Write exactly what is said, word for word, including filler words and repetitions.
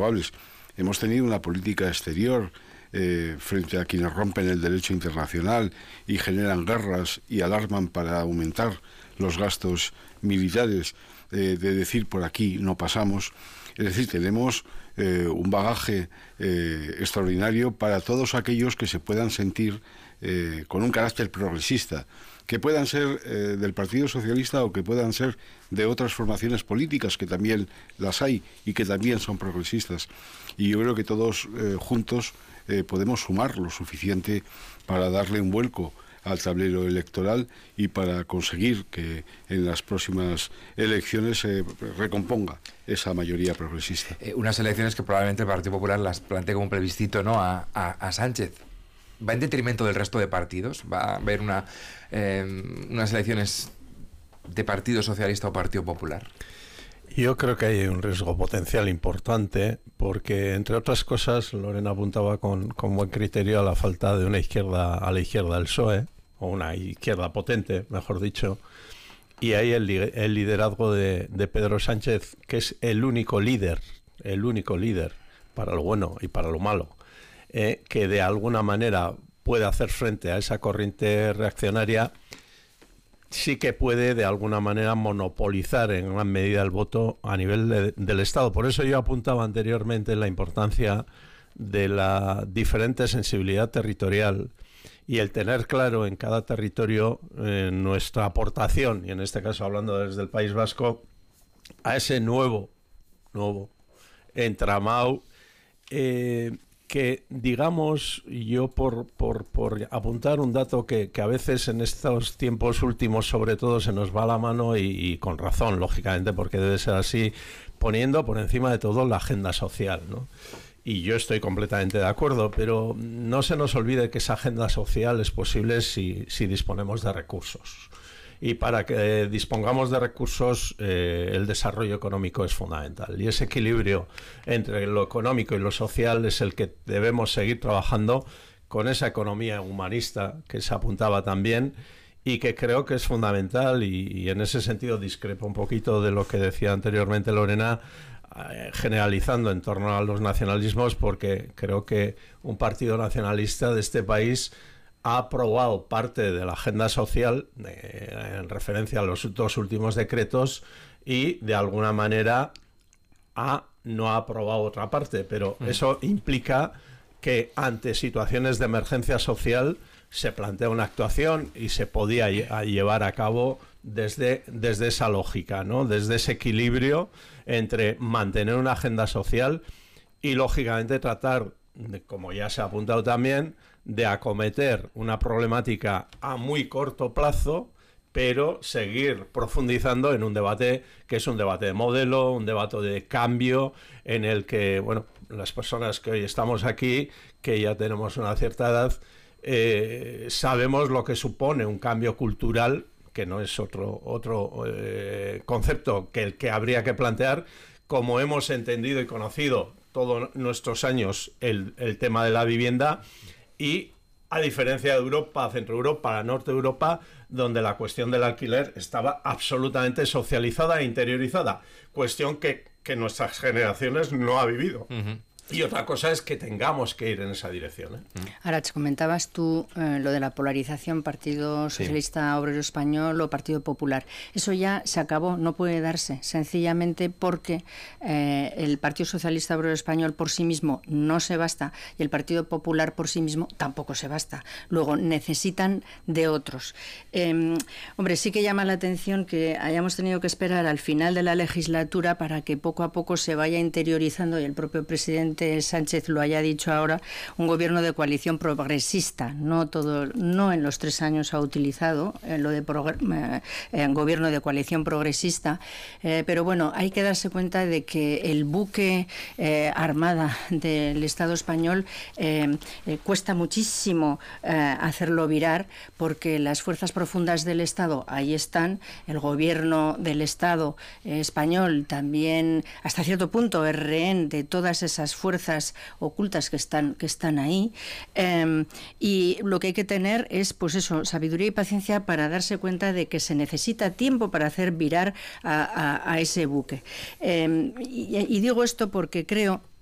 renovables. Hemos tenido una política exterior eh, frente a quienes rompen el derecho internacional y generan guerras y alarman para aumentar los gastos militares, eh, de decir por aquí no pasamos. Es decir, tenemos eh, un bagaje eh, extraordinario para todos aquellos que se puedan sentir eh, con un carácter progresista, que puedan ser eh, del Partido Socialista o que puedan ser de otras formaciones políticas, que también las hay y que también son progresistas. Y yo creo que todos eh, juntos eh, podemos sumar lo suficiente para darle un vuelco al tablero electoral y para conseguir que en las próximas elecciones se recomponga esa mayoría progresista. Eh, unas elecciones que probablemente el Partido Popular las plantee como un plebiscito, ¿no?, a, a, a Sánchez. ¿Va en detrimento del resto de partidos? ¿Va a haber una, eh, unas elecciones de Partido Socialista o Partido Popular? Yo creo que hay un riesgo potencial importante porque, entre otras cosas, Lorena apuntaba con, con buen criterio a la falta de una izquierda a la izquierda del P S O E, o una izquierda potente, mejor dicho, y hay el, el liderazgo de, de Pedro Sánchez, que es el único líder, el único líder para lo bueno y para lo malo, eh, que de alguna manera puede hacer frente a esa corriente reaccionaria. Sí que puede de alguna manera monopolizar en gran medida el voto a nivel de, del Estado. Por eso yo apuntaba anteriormente la importancia de la diferente sensibilidad territorial y el tener claro en cada territorio eh, nuestra aportación, y en este caso hablando desde el País Vasco, a ese nuevo, nuevo entramado eh, que, digamos, yo por, por, por apuntar un dato que, que a veces en estos tiempos últimos sobre todo se nos va a la mano y, y con razón, lógicamente, porque debe ser así, poniendo por encima de todo la agenda social, ¿no? Y yo estoy completamente de acuerdo, pero no se nos olvide que esa agenda social es posible si, si disponemos de recursos. Y para que dispongamos de recursos, eh, el desarrollo económico es fundamental. Y ese equilibrio entre lo económico y lo social es el que debemos seguir trabajando con esa economía humanista que se apuntaba también y que creo que es fundamental. Y, y en ese sentido discrepo un poquito de lo que decía anteriormente Lorena, eh, generalizando en torno a los nacionalismos, porque creo que un partido nacionalista de este país ha aprobado parte de la agenda social eh, en referencia a los dos últimos decretos y de alguna manera ha, no ha aprobado otra parte, pero mm. eso implica que ante situaciones de emergencia social se plantea una actuación y se podía lle- llevar a cabo desde, desde esa lógica, ¿no? Desde ese equilibrio entre mantener una agenda social y lógicamente tratar, de, como ya se ha apuntado también, de acometer una problemática a muy corto plazo, pero seguir profundizando en un debate que es un debate de modelo, un debate de cambio, en el que, bueno, las personas que hoy estamos aquí, que ya tenemos una cierta edad, eh, sabemos lo que supone un cambio cultural, que no es otro, otro eh, concepto que el que habría que plantear, como hemos entendido y conocido todos nuestros años el, el tema de la vivienda. Y a diferencia de Europa, Centro Europa, Norte Europa, donde la cuestión del alquiler estaba absolutamente socializada e interiorizada, cuestión que, que nuestras generaciones no ha vivido. Uh-huh. Y otra cosa es que tengamos que ir en esa dirección, ¿eh? Arach, comentabas tú eh, lo de la polarización Partido Socialista sí. Obrero Español o Partido Popular. Eso ya se acabó, no puede darse, sencillamente porque eh, el Partido Socialista Obrero Español por sí mismo no se basta y el Partido Popular por sí mismo tampoco se basta. Luego necesitan de otros. Eh, hombre, sí que llama la atención que hayamos tenido que esperar al final de la legislatura para que poco a poco se vaya interiorizando, y el propio presidente Sánchez lo haya dicho ahora, un gobierno de coalición progresista. No todo, no en los tres años ha utilizado eh, lo de progr- eh, gobierno de coalición progresista, eh, pero bueno, hay que darse cuenta de que el buque eh, armada del Estado español eh, eh, cuesta muchísimo eh, hacerlo virar, porque las fuerzas profundas del Estado ahí están, el gobierno del Estado eh, español también hasta cierto punto es rehén de todas esas fuerzas ocultas que están, que están ahí, eh, y lo que hay que tener es, pues eso, sabiduría y paciencia para darse cuenta de que se necesita tiempo para hacer virar a, a, a ese buque. Eh, y, y digo esto porque creo